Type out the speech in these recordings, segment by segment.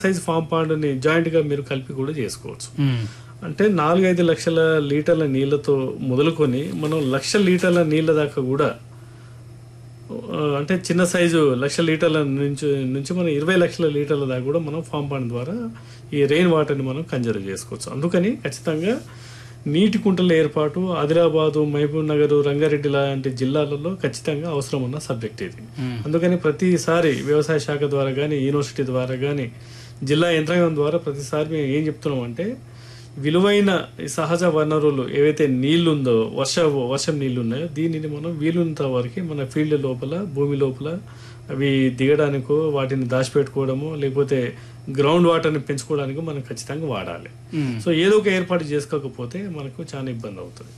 Size form పాండ్ని జాయింట్గా మీరు కలిపి కూడా చేసుకోవచ్చు. అంటే 4-5 లక్షల లీటర్ల నీళ్ళతో మొదలుకొని మనం 1,00,000 లీటర్ల నీళ్ళ దాకా కూడా, అంటే చిన్న సైజు 1,00,000 లీటర్ల నుంచి మనం 20 లక్షల లీటర్ల దాకా కూడా మనం ఫామ్ పాండ్ ద్వారా ఈ రెయిన్ వాటర్ని మనం కన్జర్వ్ చేసుకోవచ్చు. అందుకని ఖచ్చితంగా నీటి కుంటల ఏర్పాటు ఆదిలాబాదు, మహబూబ్ నగర్, రంగారెడ్డి లాంటి జిల్లాలలో ఖచ్చితంగా అవసరం ఉన్న సబ్జెక్ట్ ఇది. అందుకని ప్రతిసారి వ్యవసాయ శాఖ ద్వారా కానీ, యూనివర్సిటీ ద్వారా కానీ, జిల్లా యంత్రాంగం ద్వారా ప్రతిసారి మేము ఏం చెప్తున్నాం అంటే, విలువైన సహజ వనరులు ఏవైతే నీళ్లు ఉందో, వర్షం నీళ్లు ఉన్నాయో దీనిని మనం వీలున్నంత వరకు మన ఫీల్డ్ లోపల, భూమి లోపల అవి దిగడానికో, వాటిని దాచిపెట్టుకోవడము, లేకపోతే గ్రౌండ్ వాటర్ని పెంచుకోవడానికి మనం ఖచ్చితంగా వాడాలి. సో ఏదో ఒక ఏర్పాటు చేసుకోకపోతే మనకు చాలా ఇబ్బంది అవుతుంది.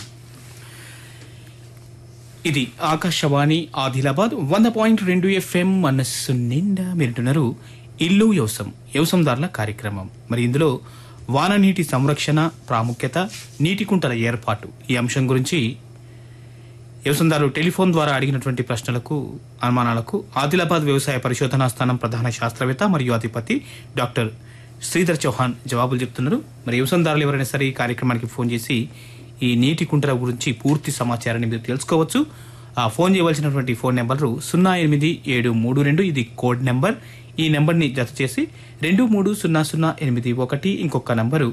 ఇది ఆకాశవాణి ఆదిలాబాద్ 100.2 FM మనస్సు నిండా మీరుంటున్నారు ఇల్లు వ్యవసాయదారుల కార్యక్రమం. మరి ఇందులో వాన నీటి సంరక్షణ ప్రాముఖ్యత, నీటి కుంటల ఏర్పాటు ఈ అంశం గురించి వ్యవసాయదారులు టెలిఫోన్ ద్వారా అడిగినటువంటి ప్రశ్నలకు, అనుమానాలకు ఆదిలాబాద్ వ్యవసాయ పరిశోధనా స్థానం ప్రధాన శాస్త్రవేత్త మరియు అధిపతి డాక్టర్ శ్రీధర్ చౌహాన్ జవాబులు చెప్తున్నారు. మరి వ్యవసాయదారులు ఎవరైనా సరే ఈ కార్యక్రమానికి ఫోన్ చేసి ఈ నీటి కుంటల గురించి పూర్తి సమాచారాన్ని మీరు తెలుసుకోవచ్చు. ఆ ఫోన్ చేయవలసినటువంటి ఫోన్ నెంబరు 08732, ఇది కోడ్ నెంబర్. ఈ నెంబర్ని జత చేసి 230081, ఇంకొక నంబరు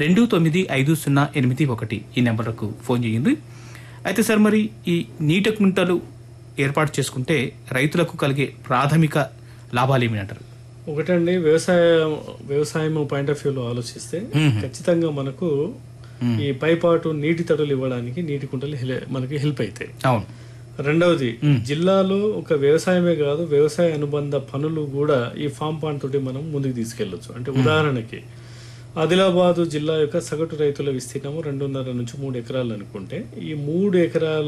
295081, ఈ నెంబర్కు ఫోన్ చేయండి. అయితే సార్, మరి ఈ నీటి కుంటలు ఏర్పాటు చేసుకుంటే రైతులకు కలిగే ప్రాథమిక లాభాలు ఏమిటంటారు? ఒకటండి, వ్యవసాయం పాయింట్ ఆఫ్ వ్యూలో ఆలోచిస్తే ఖచ్చితంగా మనకు ఈ పైపాటు నీటి తడులు ఇవ్వడానికి నీటి కుంటలు మనకి హెల్ప్ అవుతాయి. అవును. రెండవది, జిల్లాలో ఒక వ్యవసాయమే కాదు, వ్యవసాయ అనుబంధ పనులు కూడా ఈ ఫామ్ పాండ్ తోటి మనం ముందుకు తీసుకెళ్లొచ్చు. అంటే ఉదాహరణకి ఆదిలాబాదు జిల్లా యొక్క సగటు రైతుల విస్తీర్ణము 2.5 నుంచి 3 ఎకరాలు అనుకుంటే, ఈ 3 ఎకరాల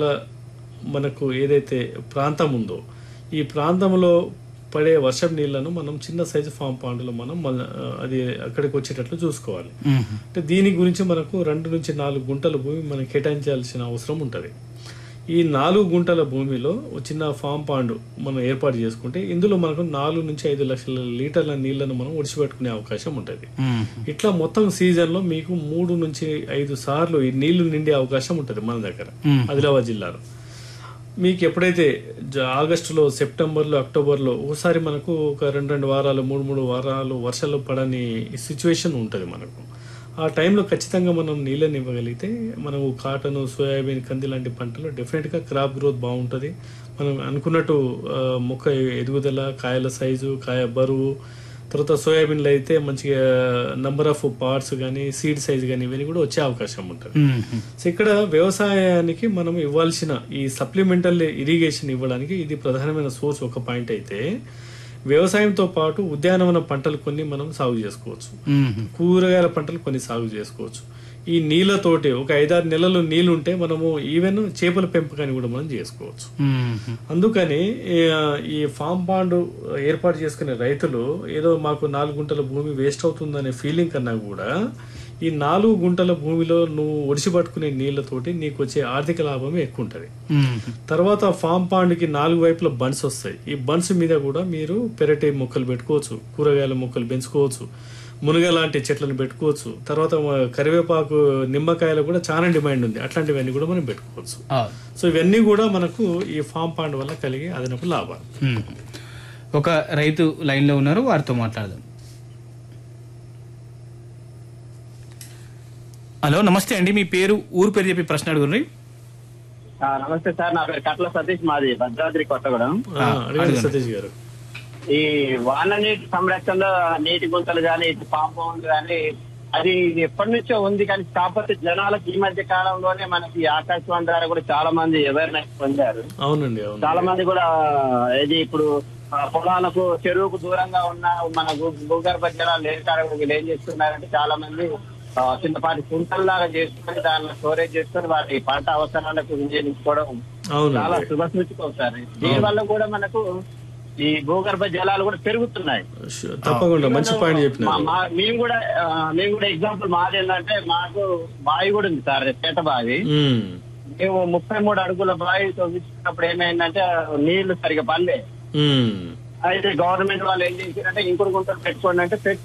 మనకు ఏదైతే ప్రాంతం ఉందో, ఈ ప్రాంతంలో పడే వర్షం నీళ్లను మనం చిన్న సైజు ఫామ్ పాండ్లో మనం అది అక్కడికి వచ్చేటట్లు చూసుకోవాలి. అంటే దీని గురించి మనకు 2 నుంచి 4 గుంటల భూమి మనం కేటాయించాల్సిన అవసరం ఉంటుంది. ఈ 4 గుంటల భూమిలో చిన్న ఫామ్ పాండ్ మనం ఏర్పాటు చేసుకుంటే ఇందులో మనకు 4 నుంచి 5 లక్షల లీటర్ల నీళ్లను మనం ఒడిచిపెట్టుకునే అవకాశం ఉంటుంది. ఇట్లా మొత్తం సీజన్ లో మీకు 3 నుంచి 5 సార్లు ఈ నీళ్లు నిండే అవకాశం ఉంటుంది మన దగ్గర ఆదిలాబాద్ జిల్లాలో. మీకు ఎప్పుడైతే ఆగస్టులో, సెప్టెంబర్లో, అక్టోబర్లో ఒకసారి మనకు ఒక 2 వారాలు, 3 వారాలు వర్షాలు పడని సిచ్యువేషన్ ఉంటుంది మనకు. ఆ టైంలో ఖచ్చితంగా మనం నీళ్ళని ఇవ్వగలిగితే మనము కాటన్, సోయాబీన్, కంది లాంటి పంటలు డెఫినెట్గా క్రాప్ గ్రోత్ బాగుంటుంది. మనం అనుకున్నట్టు మొక్క ఎదుగుదల, కాయల సైజు, కాయ బరువు, తర్వాత సోయాబీన్లో అయితే మంచిగా నంబర్ ఆఫ్ పార్ట్స్ కానీ, సీడ్ సైజ్ కానీ ఇవన్నీ కూడా వచ్చే అవకాశం ఉంటుంది. సో ఇక్కడ వ్యవసాయానికి మనం ఇవ్వాల్సిన ఈ సప్లిమెంటల్ ఇరిగేషన్ ఇవ్వడానికి ఇది ప్రధానమైన సోర్స్ ఒక పాయింట్ అయితే, వ్యవసాయంతో పాటు ఉద్యానవన పంటలు కొన్ని మనం సాగు చేసుకోవచ్చు, కూరగాయల పంటలు కొన్ని సాగు చేసుకోవచ్చు. ఈ నీళ్లతోటి ఒక 5-6 నెలలు నీళ్లు ఉంటే మనము ఈవెన్ చేపల పెంపకాన్ని కూడా మనం చేసుకోవచ్చు. అందుకని ఈ ఫామ్ పాండ్ ఏర్పాటు చేసుకునే రైతులు ఏదో మాకు 4 గుంటల భూమి వేస్ట్ అవుతుందనే ఫీలింగ్ కన్నా కూడా, ఈ 4 గుంటల భూమిలో నువ్వు ఒడిసిపట్టుకునే నీళ్లతోటి నీకు వచ్చే ఆర్థిక లాభమే ఎక్కువ ఉంటుంది. తర్వాత ఫామ్ పాండ్కి 4 వైపుల బండ్స్ వస్తాయి. ఈ బండ్స్ మీద కూడా మీరు పెరటి మొక్కలు పెట్టుకోవచ్చు, కూరగాయల మొక్కలు పెంచుకోవచ్చు, మునగ లాంటి చెట్లను పెట్టుకోవచ్చు. తర్వాత కరివేపాకు, నిమ్మకాయలు కూడా చాలా డిమాండ్ ఉంది, అట్లాంటివన్నీ కూడా మనం పెట్టుకోవచ్చు. సో ఇవన్నీ కూడా మనకు ఈ ఫామ్ పాండ్ వల్ల కలిగే అదనపు లాభాలు. ఒక రైతు లైన్ లో ఉన్నారు, వారితో మాట్లాడదాం. హలో, నమస్తే అండి. మీ పేరు, ఊరు పేరు చెప్పి ప్రశ్న అడుగుండ్రి. నమస్తే సార్, నా పేరు కట్ల సతీష్, మాది భద్రాద్రి కొత్తగూడెం. సతీష్ గారు, ఈ వాన నీటి సంరక్షణలో నీటి గుంతలు కానీ, పాంపౌండ్ కానీ, అది ఎప్పటి నుంచో ఉంది. కానీ కాకపోతే జనాలకు ఈ మధ్య కాలంలోనే మనకి ఆకాశవాణి ద్వారా కూడా చాలా మంది అవేర్నెస్ పొందారు. అవునండి, చాలా మంది కూడా ఇది ఇప్పుడు పొలాలకు, చెరువుకు దూరంగా ఉన్న మన భూగర్భ జలాలు వీళ్ళు ఏం చేస్తున్నారంటే, చాలా మంది చిన్నపాటి కుంటల్లాగా చేసుకుని దాన్ని స్టోరేజ్ చేసుకుని వాటి పంట అవసరాలకు వినియోగించుకోవడం చాలా శుభసూచకం సార్. దీని వల్ల కూడా మనకు ఈ భూగర్భ జలాలు కూడా పెరుగుతున్నాయి. తప్పకుండా మంచి పాయింట్ చెప్పినారు. మేము కూడా ఎగ్జాంపుల్ మాది ఏంటంటే, మాకు బావి కూడా ఉంది సార్, పేట బావి. మేము 33 అడుగుల బావి తవ్వించినప్పుడు ఏమైందంటే నీళ్లు సరిగా పడలే. అయితే గవర్నమెంట్ వాళ్ళు ఏం చేశారంటే ఇంకుడు గుంటలు పెట్టుకోండి అంటే